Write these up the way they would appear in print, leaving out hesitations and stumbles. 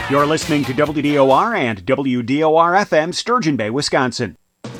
You're listening to WDOR and WDOR-FM, Sturgeon Bay, Wisconsin.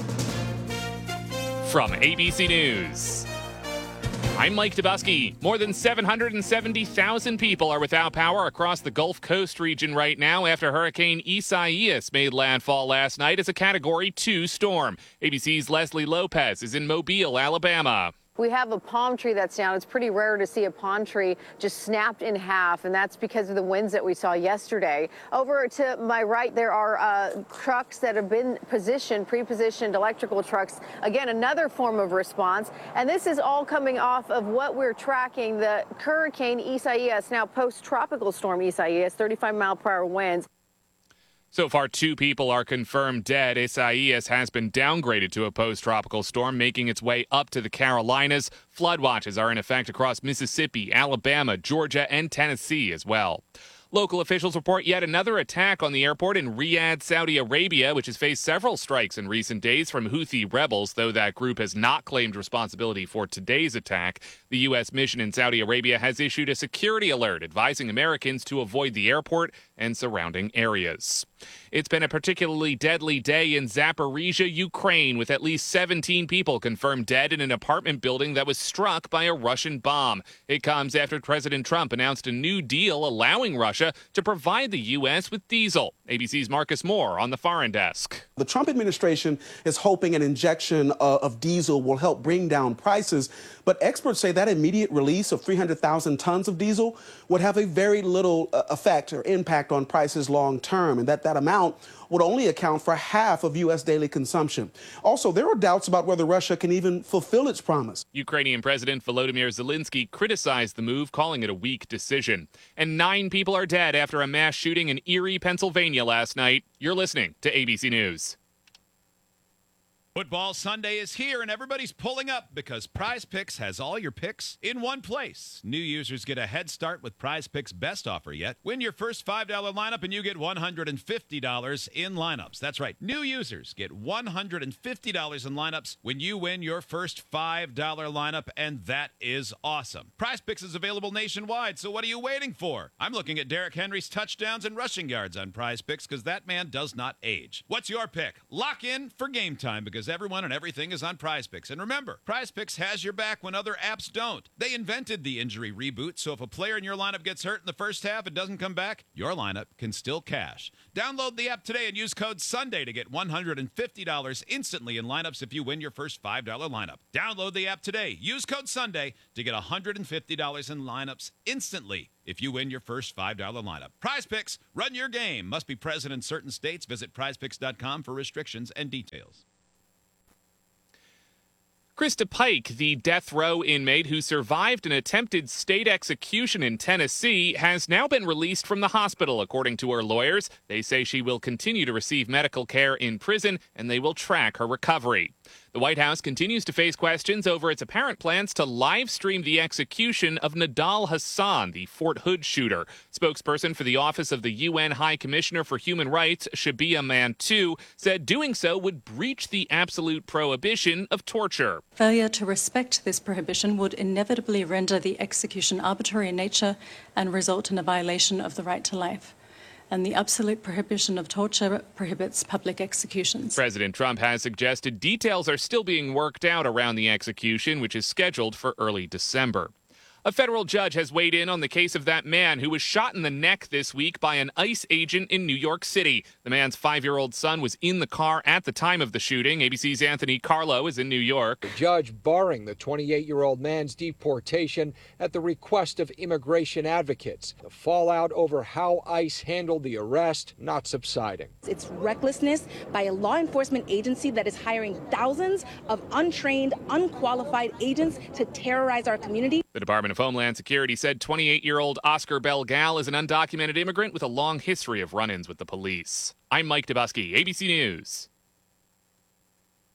From ABC News, I'm Mike Dubusky. More than 770,000 people are without power across the Gulf Coast region right now after Hurricane Isaias made landfall last night as a Category 2 storm. ABC's Leslie Lopez is in Mobile, Alabama. We have a palm tree that's down. It's pretty rare to see a palm tree just snapped in half, and that's because of the winds that we saw yesterday. Over to my right, there are trucks that have been pre-positioned electrical trucks. Again, another form of response. And this is all coming off of what we're tracking, the Hurricane Isaias, now post-tropical storm Isaias, 35-mile-per-hour winds. So far, 2 people are confirmed dead. Isaias has been downgraded to a post-tropical storm, making its way up to the Carolinas. Flood watches are in effect across Mississippi, Alabama, Georgia, and Tennessee as well. Local officials report yet another attack on the airport in Riyadh, Saudi Arabia, which has faced several strikes in recent days from Houthi rebels, though that group has not claimed responsibility for today's attack. The U.S. mission in Saudi Arabia has issued a security alert advising Americans to avoid the airport and surrounding areas. It's been a particularly deadly day in Zaporizhia, Ukraine, with at least 17 people confirmed dead in an apartment building that was struck by a Russian bomb. It comes after President Trump announced a new deal allowing Russia to provide the U.S. with diesel. ABC's Marcus Moore on the foreign desk. The Trump administration is hoping an injection of diesel will help bring down prices, but experts say that immediate release of 300,000 tons of diesel would have a very little effect or impact on prices long term, and that amount would only account for half of U.S. daily consumption. Also, there are doubts about whether Russia can even fulfill its promise. Ukrainian President Volodymyr Zelensky criticized the move, calling it a weak decision. And 9 people are dead after a mass shooting in Erie, Pennsylvania last night. You're listening to ABC News. Football Sunday is here, and everybody's pulling up because Prize Picks has all your picks in one place. New users get a head start with Prize Picks' best offer yet. Win your first $5 lineup, and you get $150 in lineups. That's right. New users get $150 in lineups when you win your first $5 lineup, and that is awesome. Prize Picks is available nationwide, so what are you waiting for? I'm looking at Derrick Henry's touchdowns and rushing yards on Prize Picks because that man does not age. What's your pick? Lock in for game time because everyone and everything is on Prize Picks. And remember, Prize Picks has your back when other apps don't. They invented the injury reboot, so if a player in your lineup gets hurt in the first half and doesn't come back, your lineup can still cash. Download the app today and use code SUNDAY to get $150 instantly in lineups if you win your first $5 lineup. Download the app today. Use code SUNDAY to get $150 in lineups instantly if you win your first $5 lineup. Prize Picks, run your game. Must be present in certain states. Visit prizepicks.com for restrictions and details. Krista Pike, the death row inmate who survived an attempted state execution in Tennessee, has now been released from the hospital, according to her lawyers. They say she will continue to receive medical care in prison, and they will track her recovery. The White House continues to face questions over its apparent plans to live stream the execution of Nidal Hasan, the Fort Hood shooter. Spokesperson for the Office of the UN High Commissioner for Human Rights, Shabia Mantou, said doing so would breach the absolute prohibition of torture. Failure to respect this prohibition would inevitably render the execution arbitrary in nature and result in a violation of the right to life. And the absolute prohibition of torture prohibits public executions. President Trump has suggested details are still being worked out around the execution, which is scheduled for early December. A federal judge has weighed in on the case of that man who was shot in the neck this week by an ICE agent in New York City. The man's 5-year-old son was in the car at the time of the shooting. ABC's Anthony Carlo is in New York. The judge barring the 28-year-old man's deportation at the request of immigration advocates. The fallout over how ICE handled the arrest not subsiding. It's recklessness by a law enforcement agency that is hiring thousands of untrained, unqualified agents to terrorize our community. The Department of Homeland Security said 28-year-old Oscar Belgal is an undocumented immigrant with a long history of run-ins with the police. I'm Mike Dubusky, ABC News.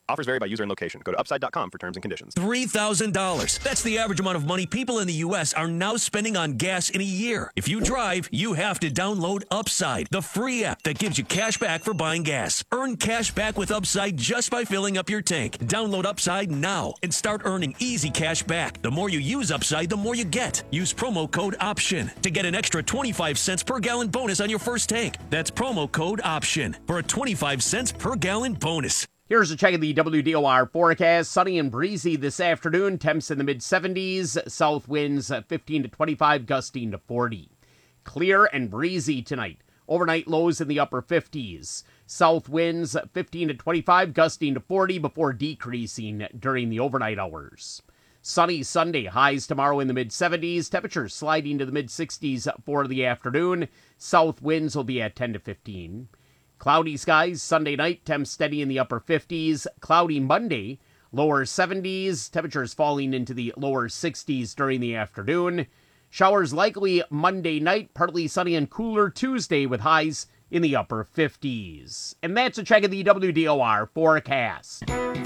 Offers vary by user and location. Go to upside.com for terms and conditions. $3,000. That's the average amount of money people in the U.S. are now spending on gas in a year. If you drive, you have to download Upside, the free app that gives you cash back for buying gas. Earn cash back with Upside just by filling up your tank. Download Upside now and start earning easy cash back. The more you use Upside, the more you get. Use promo code OPTION to get an extra 25 cents per gallon bonus on your first tank. That's promo code OPTION for a 25 cents per gallon bonus. Here's a check of the WDOR forecast. Sunny and breezy this afternoon. Temps in the mid-70s. South winds 15 to 25, gusting to 40. Clear and breezy tonight. Overnight lows in the upper 50s. South winds 15 to 25, gusting to 40 before decreasing during the overnight hours. Sunny Sunday. Highs tomorrow in the mid-70s. Temperatures sliding to the mid-60s for the afternoon. South winds will be at 10 to 15. Cloudy skies Sunday night, temps steady in the upper 50s. Cloudy Monday, lower 70s. Temperatures falling into the lower 60s during the afternoon. Showers likely Monday night, partly sunny and cooler Tuesday with highs in the upper 50s. And that's a check of the WDOR forecast.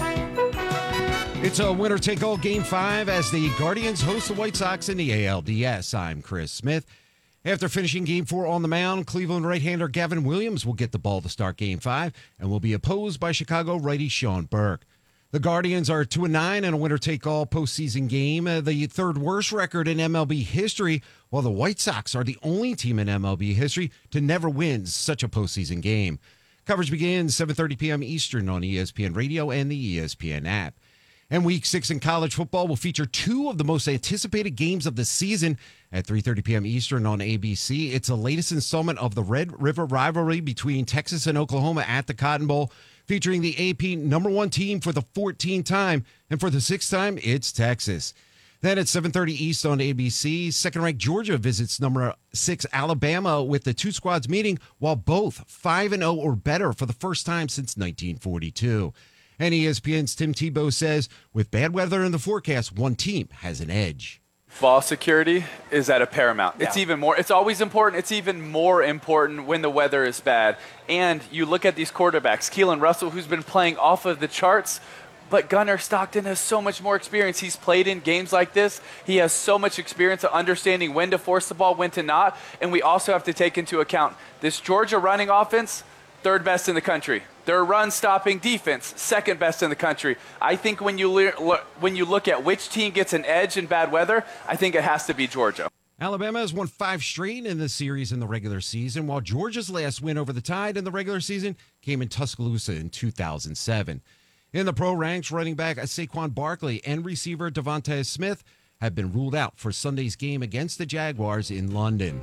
It's a winner-take-all Game 5 as the Guardians host the White Sox in the ALDS. I'm Chris Smith. After finishing Game 4 on the mound, Cleveland right-hander Gavin Williams will get the ball to start Game 5 and will be opposed by Chicago righty Sean Burke. The Guardians are 2-9 in a winner-take-all postseason game, the third worst record in MLB history, while the White Sox are the only team in MLB history to never win such a postseason game. Coverage begins 7:30 p.m. Eastern on ESPN Radio and the ESPN app. And Week 6 in college football will feature two of the most anticipated games of the season at 3:30 p.m. Eastern on ABC. It's the latest installment of the Red River rivalry between Texas and Oklahoma at the Cotton Bowl, featuring the AP number 1 team for the 14th time, and for the 6th time, it's Texas. Then at 7:30 East on ABC, second-ranked Georgia visits number 6 Alabama with the two squads meeting, while both 5-0 or better for the first time since 1942. And ESPN's Tim Tebow says, with bad weather in the forecast, one team has an edge. Ball security is at a paramount. Yeah. It's always important. It's even more important when the weather is bad. And you look at these quarterbacks, Keelan Russell, who's been playing off of the charts, but Gunnar Stockton has so much more experience. He's played in games like this. He has so much experience of understanding when to force the ball, when to not. And we also have to take into account this Georgia running offense, third best in the country. Their run-stopping defense, second best in the country. I think when you look at which team gets an edge in bad weather, I think it has to be Georgia. Alabama has won 5 straight in the series in the regular season, while Georgia's last win over the Tide in the regular season came in Tuscaloosa in 2007. In the pro ranks, running back Saquon Barkley and receiver Devontae Smith have been ruled out for Sunday's game against the Jaguars in London.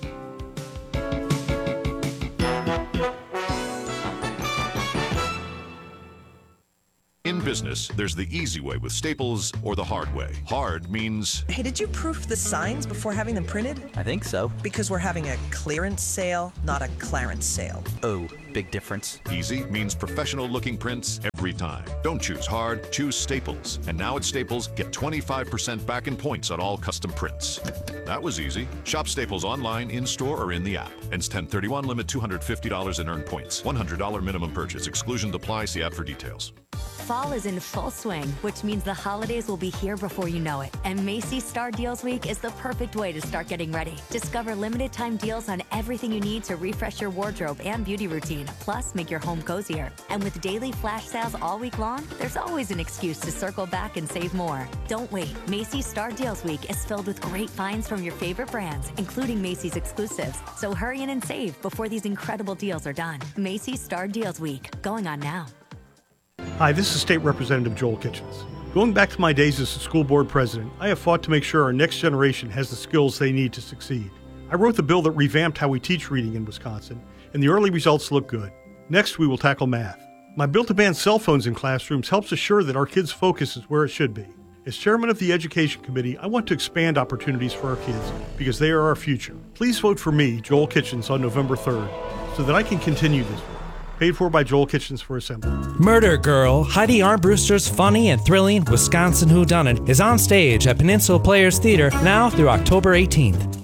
In business, there's the easy way with Staples or the hard way. Hard means... Hey, did you proof the signs before having them printed? I think so. Because we're having a clearance sale, not a clarence sale. Oh, big difference. Easy means professional-looking prints every time. Don't choose hard, choose Staples. And now at Staples, get 25% back in points on all custom prints. That was easy. Shop Staples online, in-store, or in the app. Ends 10/31, limit $250 in earned points. $100 minimum purchase. Exclusions apply. See app for details. Fall is in full swing, which means the holidays will be here before you know it. And Macy's Star Deals Week is the perfect way to start getting ready. Discover limited time deals on everything you need to refresh your wardrobe and beauty routine, plus make your home cozier. And with daily flash sales all week long, there's always an excuse to circle back and save more. Don't wait. Macy's Star Deals Week is filled with great finds from your favorite brands, including Macy's exclusives. So hurry in and save before these incredible deals are done. Macy's Star Deals Week, going on now. Hi, this is State Representative Joel Kitchens. Going back to my days as a school board president, I have fought to make sure our next generation has the skills they need to succeed. I wrote the bill that revamped how we teach reading in Wisconsin, and the early results look good. Next, we will tackle math. My bill to ban cell phones in classrooms helps assure that our kids' focus is where it should be. As chairman of the Education Committee, I want to expand opportunities for our kids because they are our future. Please vote for me, Joel Kitchens, on November 3rd, so that I can continue this work. Paid for by Joel Kitchens for Assembly. Murder Girl, Heidi Armbruster's funny and thrilling Wisconsin whodunit, is on stage at Peninsula Players Theater now through October 18th.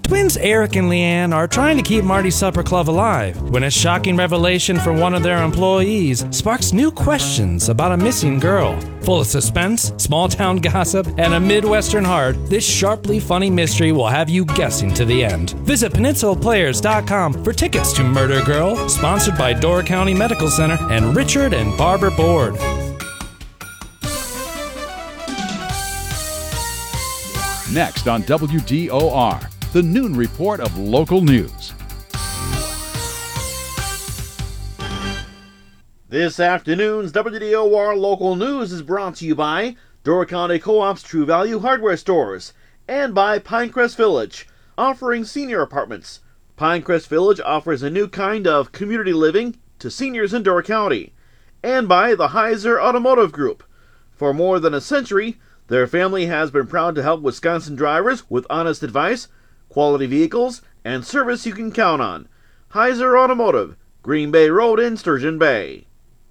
Twins Eric and Leanne are trying to keep Marty's Supper Club alive when a shocking revelation from one of their employees sparks new questions about a missing girl. Full of suspense, small-town gossip, and a Midwestern heart, this sharply funny mystery will have you guessing to the end. Visit PeninsulaPlayers.com for tickets to Murder Girl, sponsored by Door County Medical Center and Richard and Barbara Board. Next on WDOR, the noon report of local news. This afternoon's WDOR local news is brought to you by Door County Co-op's True Value Hardware Stores and by Pinecrest Village, offering senior apartments. Pinecrest Village offers a new kind of community living to seniors in Door County. And by the Heiser Automotive Group. For more than a century, their family has been proud to help Wisconsin drivers with honest advice, quality vehicles, and service you can count on. Heiser Automotive, Green Bay Road in Sturgeon Bay.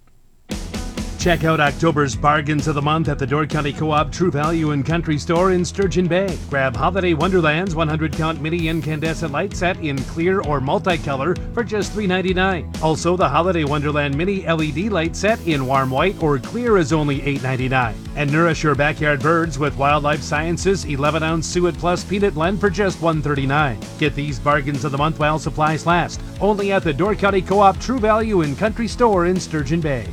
Check out October's bargains of the month at the Door County Co-op True Value and Country Store in Sturgeon Bay. Grab Holiday Wonderland's 100-count mini incandescent light set in clear or multicolor for just $3.99. Also, the Holiday Wonderland mini LED light set in warm white or clear is only $8.99. And nourish your backyard birds with Wildlife Sciences 11-ounce Suet Plus peanut blend for just $1.39. Get these bargains of the month while supplies last. Only at the Door County Co-op True Value and Country Store in Sturgeon Bay.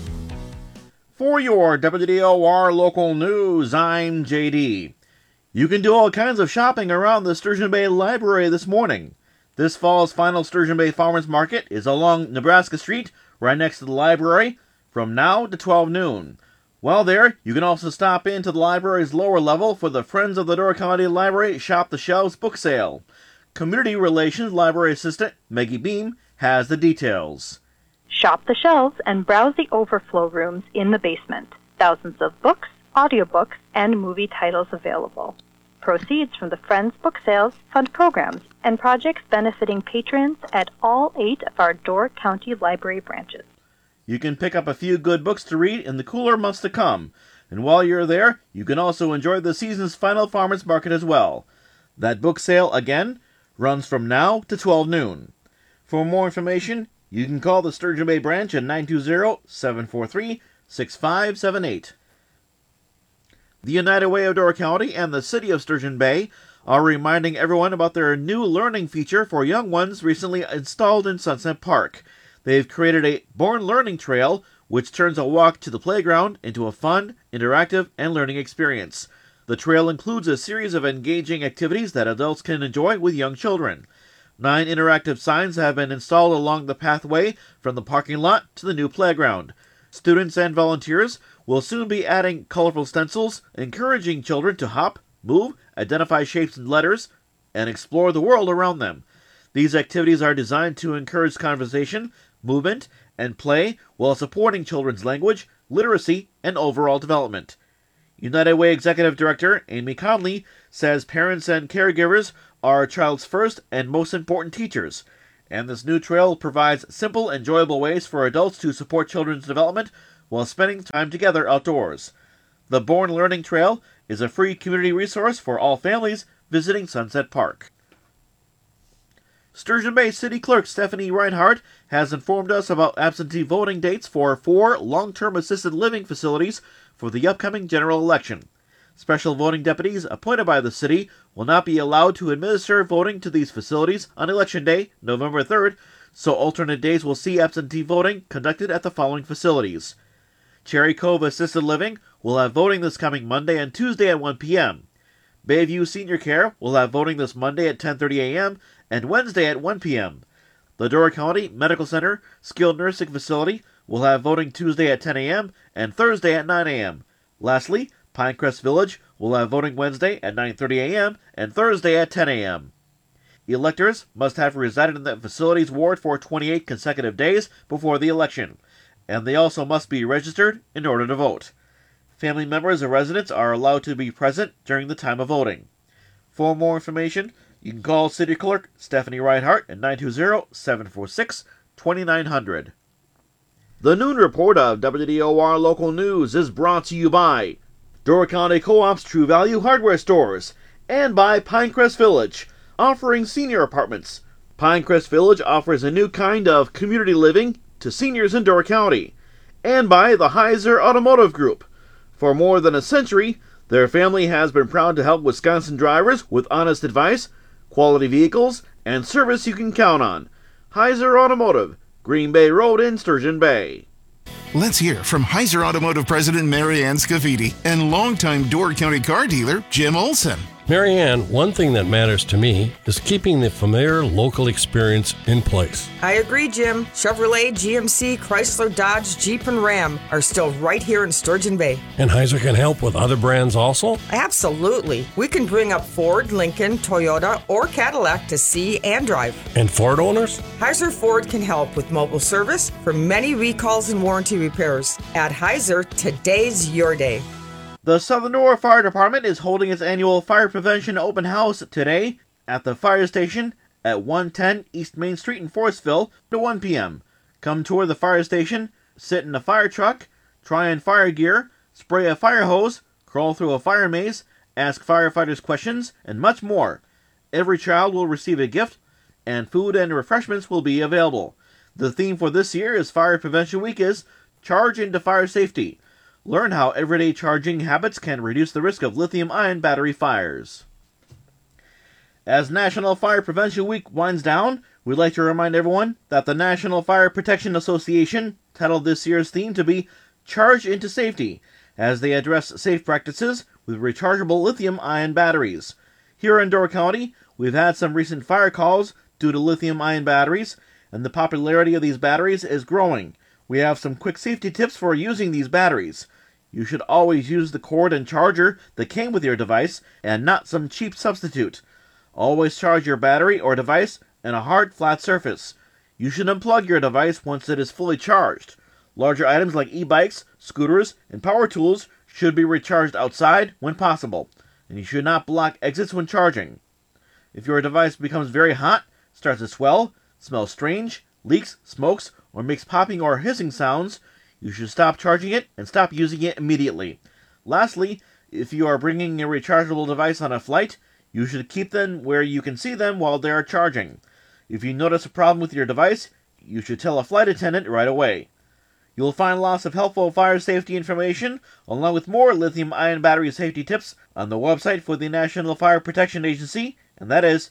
For your WDOR local news, I'm JD. You can do all kinds of shopping around the Sturgeon Bay Library this morning. This fall's final Sturgeon Bay Farmers Market is along Nebraska Street, right next to the library, from now to 12 noon. While there, you can also stop into the library's lower level for the Friends of the Door County Library Shop the Shelves book sale. Community Relations Library Assistant Maggie Beam has the details. Shop the shelves and browse the overflow rooms in the basement. Thousands of books, audiobooks, and movie titles available. Proceeds from the Friends book sales fund programs and projects benefiting patrons at all 8 of our Door County Library branches. You can pick up a few good books to read in the cooler months to come. And while you're there, you can also enjoy the season's final farmers market as well. That book sale, again, runs from now to 12 noon. For more information, you can call the Sturgeon Bay branch at 920-743-6578. The United Way of Door County and the City of Sturgeon Bay are reminding everyone about their new learning feature for young ones recently installed in Sunset Park. They've created a Born Learning Trail, which turns a walk to the playground into a fun, interactive, and learning experience. The trail includes a series of engaging activities that adults can enjoy with young children. 9 interactive signs have been installed along the pathway from the parking lot to the new playground. Students and volunteers will soon be adding colorful stencils, encouraging children to hop, move, identify shapes and letters, and explore the world around them. These activities are designed to encourage conversation, movement, and play while supporting children's language, literacy, and overall development. United Way Executive Director Amy Conley says parents and caregivers are a child's first and most important teachers, and this new trail provides simple, enjoyable ways for adults to support children's development while spending time together outdoors. The Born Learning Trail is a free community resource for all families visiting Sunset Park. Sturgeon Bay City Clerk Stephanie Reinhardt has informed us about absentee voting dates for 4 long-term assisted living facilities for the upcoming general election. Special voting deputies appointed by the city will not be allowed to administer voting to these facilities on Election Day, November 3rd, so alternate days will see absentee voting conducted at the following facilities. Cherry Cove Assisted Living will have voting this coming Monday and Tuesday at 1 p.m. Bayview Senior Care will have voting this Monday at 10:30 a.m. and Wednesday at 1 p.m. The Door County Medical Center Skilled Nursing Facility will have voting Tuesday at 10 a.m. and Thursday at 9 a.m. Lastly, Pinecrest Village will have voting Wednesday at 9:30 a.m. and Thursday at 10 a.m. Electors must have resided in the facility's ward for 28 consecutive days before the election, and they also must be registered in order to vote. Family members of residents are allowed to be present during the time of voting. For more information, you can call City Clerk Stephanie Reinhardt at 920-746-2900. The Noon Report of WDOR Local News is brought to you by Door County Co-op's True Value Hardware Stores and by Pinecrest Village, offering senior apartments. Pinecrest Village offers a new kind of community living to seniors in Door County. And by the Heiser Automotive Group. For more than a century, their family has been proud to help Wisconsin drivers with honest advice, quality vehicles, and service you can count on. Heiser Automotive, Green Bay Road in Sturgeon Bay. Let's hear from Heiser Automotive President Mary Ann Scavidi and longtime Door County car dealer Jim Olson. Mary Ann, one thing that matters to me is keeping the familiar local experience in place. I agree, Jim. Chevrolet, GMC, Chrysler, Dodge, Jeep, and Ram are still right here in Sturgeon Bay. And Heiser can help with other brands also? Absolutely. We can bring up Ford, Lincoln, Toyota, or Cadillac to see and drive. And Ford owners? Heiser Ford can help with mobile service for many recalls and warranty repairs. At Heiser, today's your day. The Southern Door Fire Department is holding its annual fire prevention open house today at the fire station at 110 East Main Street in Forestville at 1 p.m. Come tour the fire station, sit in a fire truck, try on fire gear, spray a fire hose, crawl through a fire maze, ask firefighters questions, and much more. Every child will receive a gift, and food and refreshments will be available. The theme for this year is Fire Prevention Week is Charge into Fire Safety. Learn how everyday charging habits can reduce the risk of lithium-ion battery fires. As National Fire Prevention Week winds down, we'd like to remind everyone that the National Fire Protection Association titled this year's theme to be Charge into Safety, as they address safe practices with rechargeable lithium-ion batteries. Here in Door County, we've had some recent fire calls due to lithium-ion batteries, and the popularity of these batteries is growing. We have some quick safety tips for using these batteries. You should always use the cord and charger that came with your device and not some cheap substitute. Always charge your battery or device in a hard, flat surface. You should unplug your device once it is fully charged. Larger items like e-bikes, scooters, and power tools should be recharged outside when possible, and you should not block exits when charging. If your device becomes very hot, starts to swell, smells strange, leaks, smokes, or makes popping or hissing sounds, you should stop charging it and stop using it immediately. Lastly, if you are bringing a rechargeable device on a flight, you should keep them where you can see them while they are charging. If you notice a problem with your device, you should tell a flight attendant right away. You'll find lots of helpful fire safety information, along with more lithium-ion battery safety tips, on the website for the National Fire Protection Agency, and that is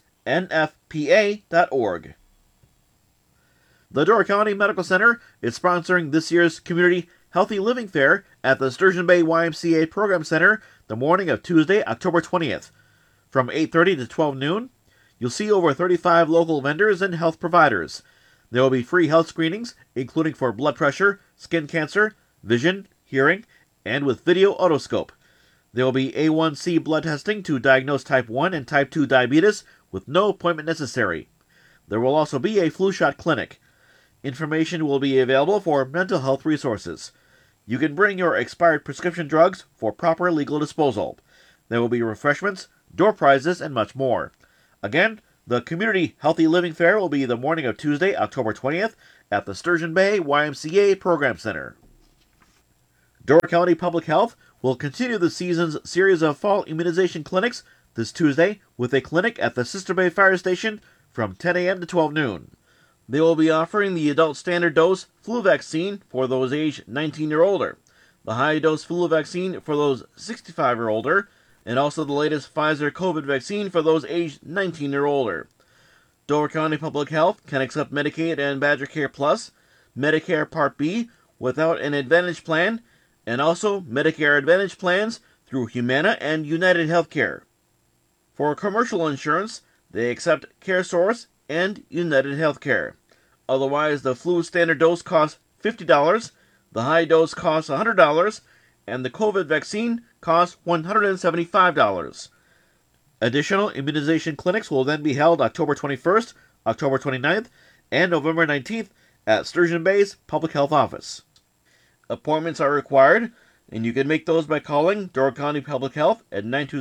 nfpa.org. The Door County Medical Center is sponsoring this year's Community Healthy Living Fair at the Sturgeon Bay YMCA Program Center the morning of Tuesday, October 20th. From 8:30 to 12 noon, you'll see over 35 local vendors and health providers. There will be free health screenings, including for blood pressure, skin cancer, vision, hearing, and with video otoscope. There will be A1C blood testing to diagnose type 1 and type 2 diabetes with no appointment necessary. There will also be a flu shot clinic. Information will be available for mental health resources. You can bring your expired prescription drugs for proper legal disposal. There will be refreshments, door prizes, and much more. Again, the Community Healthy Living Fair will be the morning of Tuesday, October 20th at the Sturgeon Bay YMCA Program Center. Door County Public Health will continue the season's series of fall immunization clinics this Tuesday with a clinic at the Sister Bay Fire Station from 10 a.m. to 12 noon. They will be offering the adult standard dose flu vaccine for those aged 19 or older, the high dose flu vaccine for those 65 or older, and also the latest Pfizer COVID vaccine for those aged 19 or older. Door County Public Health can accept Medicaid and Badger Care Plus, Medicare Part B without an Advantage plan, and also Medicare Advantage plans through Humana and United Healthcare. For commercial insurance, they accept CareSource and United Healthcare. Otherwise, the flu standard dose costs $50, the high dose costs $100, and the COVID vaccine costs $175. Additional immunization clinics will then be held October 21st, October 29th, and November 19th at Sturgeon Bay's Public Health Office. Appointments are required, and you can make those by calling Door County Public Health at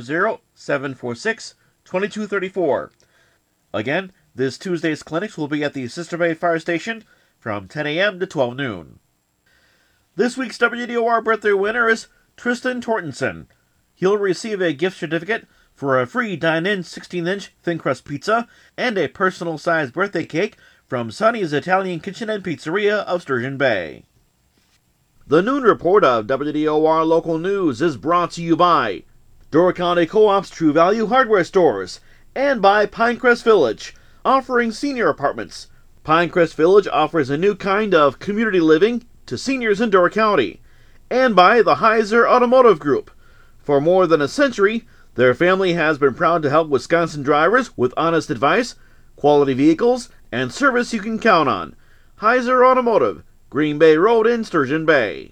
920-746-2234. Again, this Tuesday's clinics will be at the Sister Bay Fire Station from 10 a.m. to 12 noon. This week's WDOR birthday winner is Tristan Tortensen. He'll receive a gift certificate for a free dine-in 16-inch thin crust pizza and a personal-sized birthday cake from Sonny's Italian Kitchen and Pizzeria of Sturgeon Bay. The noon report of WDOR Local News is brought to you by Door County Co-op's True Value Hardware Stores and by Pinecrest Village, offering senior apartments. Pinecrest Village offers a new kind of community living to seniors in Door County. And by the Heiser Automotive Group. For more than a century, their family has been proud to help Wisconsin drivers with honest advice, quality vehicles, and service you can count on. Heiser Automotive, Green Bay Road in Sturgeon Bay.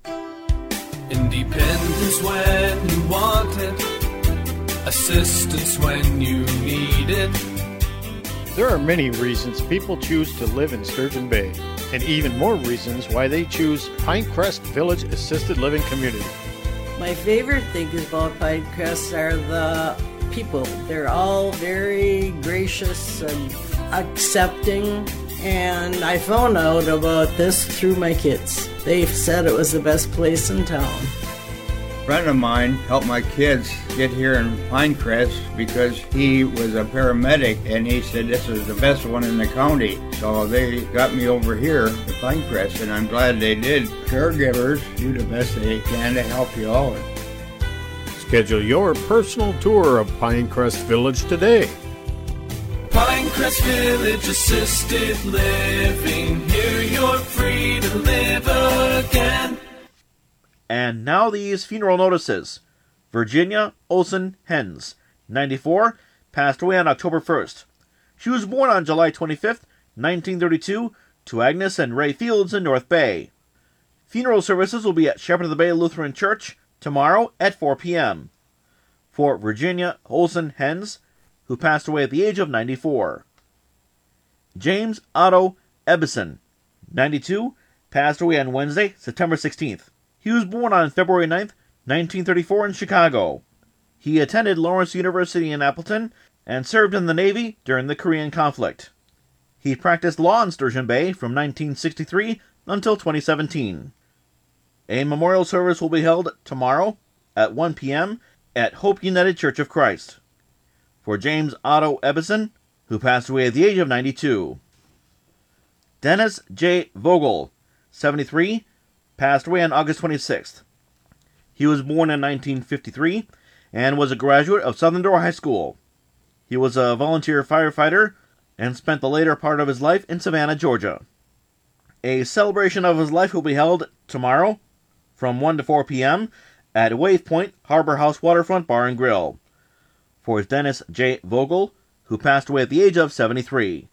Independence when you want it, assistance when you need it. There are many reasons people choose to live in Sturgeon Bay, and even more reasons why they choose Pinecrest Village Assisted Living Community. My favorite things about Pinecrest are the people. They're all very gracious and accepting, and I found out about this through my kids. They said it was the best place in town. A friend of mine helped my kids get here in Pinecrest because he was a paramedic, and he said this is the best one in the county. So they got me over here to Pinecrest, and I'm glad they did. Caregivers do the best they can to help you out. Schedule your personal tour of Pinecrest Village today. Pinecrest Village Assisted Living. Here you're free to live again. And now these funeral notices. Virginia Olson Hens, 94, passed away on October 1st. She was born on July 25th, 1932, to Agnes and Ray Fields in North Bay. Funeral services will be at Shepherd of the Bay Lutheran Church tomorrow at 4 p.m. For Virginia Olson Hens, who passed away at the age of 94. James Otto Ebbison, 92, passed away on Wednesday, September 16th. He was born on February 9th, 1934 in Chicago. He attended Lawrence University in Appleton and served in the Navy during the Korean conflict. He practiced law in Sturgeon Bay from 1963 until 2017. A memorial service will be held tomorrow at 1 p.m. at Hope United Church of Christ. For James Otto Ebbison, who passed away at the age of 92. Dennis J. Vogel, 73, passed away on August 26th. He was born in 1953 and was a graduate of Southern Door High School. He was a volunteer firefighter and spent the later part of his life in Savannah, Georgia. A celebration of his life will be held tomorrow from 1 to 4 p.m. at Wave Point Harbor House Waterfront Bar and Grill. For Dennis J. Vogel, who passed away at the age of 73.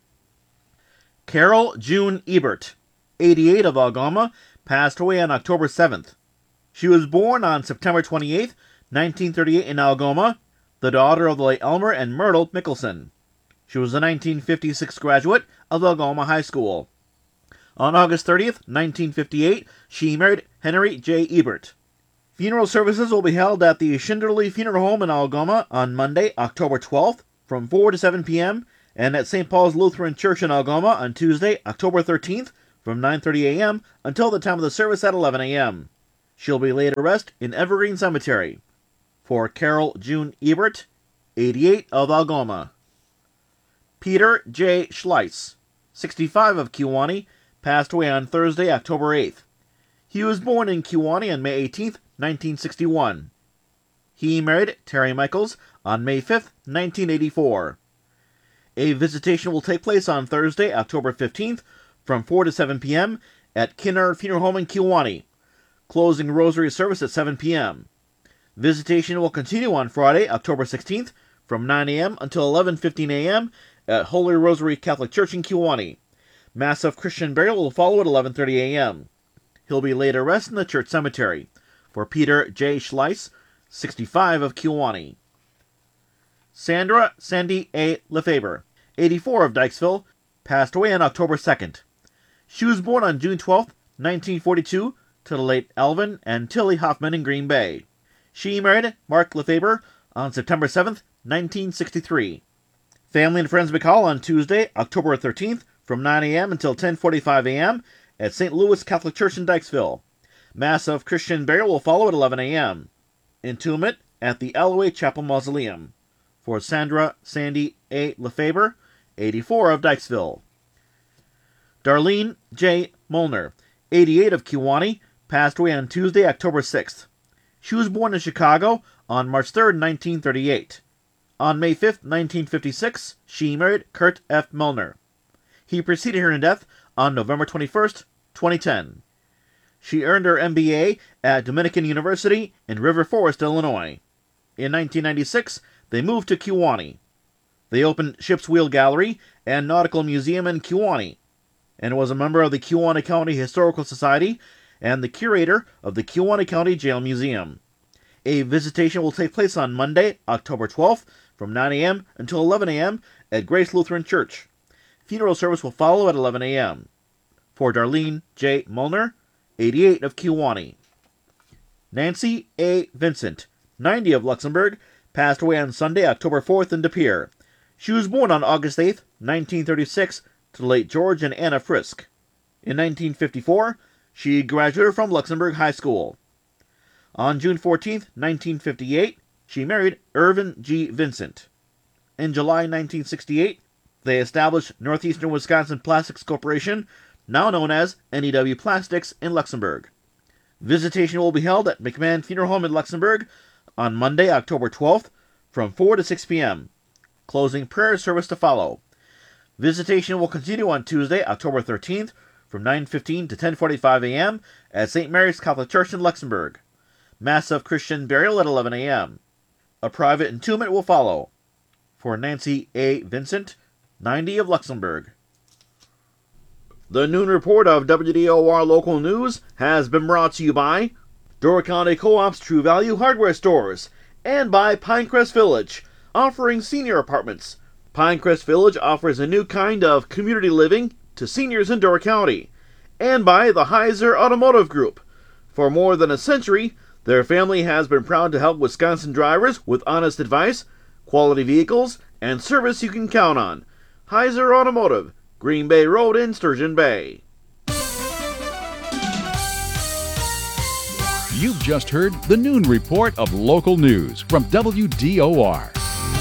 Carol June Ebert, 88, of Algoma, passed away on October 7th. She was born on September 28th, 1938 in Algoma, the daughter of the late Elmer and Myrtle Mickelson. She was a 1956 graduate of Algoma High School. On August 30th, 1958, she married Henry J. Ebert. Funeral services will be held at the Schinderly Funeral Home in Algoma on Monday, October 12th, from 4 to 7 p.m., and at St. Paul's Lutheran Church in Algoma on Tuesday, October 13th, from 9:30 a.m. until the time of the service at 11 a.m. She'll be laid to rest in Evergreen Cemetery. For Carol June Ebert, 88, of Algoma. Peter J. Schleis, 65, of Kewanee, passed away on Thursday, October 8th. He was born in Kewanee on May 18th, 1961. He married Terry Michaels on May 5th, 1984. A visitation will take place on Thursday, October 15th, from 4 to 7 p.m. at Kinner Funeral Home in Kewanee. Closing rosary service at 7 p.m. Visitation will continue on Friday, October 16th, from 9 a.m. until 11:15 a.m. at Holy Rosary Catholic Church in Kewanee. Mass of Christian burial will follow at 11:30 a.m. He'll be laid to rest in the church cemetery. For Peter J. Schleis, 65, of Kewanee. Sandra Sandy A. Lefebvre, 84, of Dykesville, passed away on October 2nd. She was born on June 12th, 1942, to the late Alvin and Tilly Hoffman in Green Bay. She married Mark Lefebvre on September 7th, 1963. Family and friends may call on Tuesday, October 13th, from 9 a.m. until 10:45 a.m. at St. Louis Catholic Church in Dykesville. Mass of Christian burial will follow at 11 a.m. Entombment at the Alloway Chapel Mausoleum. For Sandra Sandy A. Lefebvre, 84 of Dykesville. Darlene J. Molnar, 88 of Kewanee, passed away on Tuesday, October 6th. She was born in Chicago on March 3, 1938. On May 5, 1956, she married Kurt F. Molnar. He preceded her in death on November 21, 2010. She earned her MBA at Dominican University in River Forest, Illinois. In 1996, they moved to Kewanee. They opened Ship's Wheel Gallery and Nautical Museum in Kewanee, and was a member of the Kewanee County Historical Society and the curator of the Kewanee County Jail Museum. A visitation will take place on Monday, October 12th, from 9 a.m. until 11 a.m. at Grace Lutheran Church. Funeral service will follow at 11 a.m. For Darlene J. Molnar, 88 of Kewanee. Nancy A. Vincent, 90 of Luxembourg, passed away on Sunday, October 4th in De Pere. She was born on August 8th, 1936, to the late George and Anna Frisk. In 1954, she graduated from Luxembourg High School. On June 14th, 1958, she married Irvin G. Vincent. In July 1968, they established Northeastern Wisconsin Plastics Corporation, now known as NEW Plastics, in Luxembourg. Visitation will be held at McMahon Funeral Home in Luxembourg on Monday, October 12th, from 4 to 6 p.m. Closing prayer service to follow. Visitation will continue on Tuesday, October 13th, from 9:15 to 10:45 a.m. at St. Mary's Catholic Church in Luxembourg. Mass of Christian burial at 11 a.m. A private entombment will follow. For Nancy A. Vincent, 90 of Luxembourg. The noon report of WDOR Local News has been brought to you by Door County Co-op's True Value Hardware Stores and by Pinecrest Village, offering senior apartments. Pinecrest Village offers a new kind of community living to seniors in Door County. And by the Heiser Automotive Group. For more than a century, their family has been proud to help Wisconsin drivers with honest advice, quality vehicles, and service you can count on. Heiser Automotive, Green Bay Road in Sturgeon Bay. You've just heard the noon report of local news from WDOR.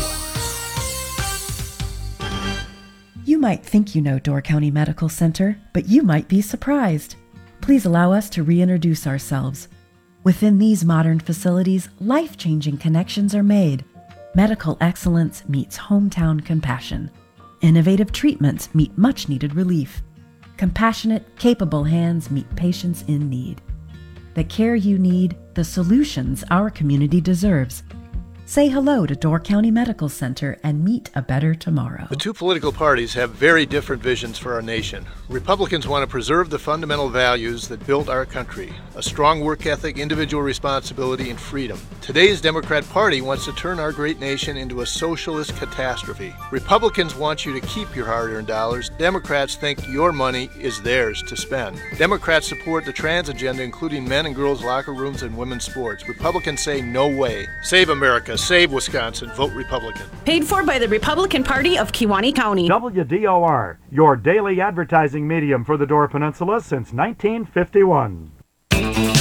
You might think you know Door County Medical Center, but you might be surprised. Please allow us to reintroduce ourselves. Within these modern facilities, life-changing connections are made. Medical excellence meets hometown compassion. Innovative treatments meet much-needed relief. Compassionate, capable hands meet patients in need. The care you need, the solutions our community deserves. Say hello to Door County Medical Center and meet a better tomorrow. The two political parties have very different visions for our nation. Republicans want to preserve the fundamental values that built our country: a strong work ethic, individual responsibility, and freedom. Today's Democrat Party wants to turn our great nation into a socialist catastrophe. Republicans want you to keep your hard-earned dollars. Democrats think your money is theirs to spend. Democrats support the trans agenda, including men and girls' locker rooms and women's sports. Republicans say no way. Save America. Save Wisconsin. Vote Republican. Paid for by the Republican Party of Kewanee County. WDOR, your daily advertising medium for the Door Peninsula since 1951.